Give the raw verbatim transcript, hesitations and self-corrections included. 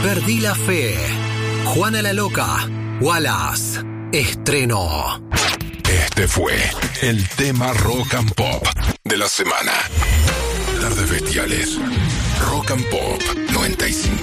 Perdí la fe. Juana la Loca. Wallace. Estreno. Este fue el tema Rock and Pop de la semana. Tardes Bestiales. Rock and Pop noventa y cinco.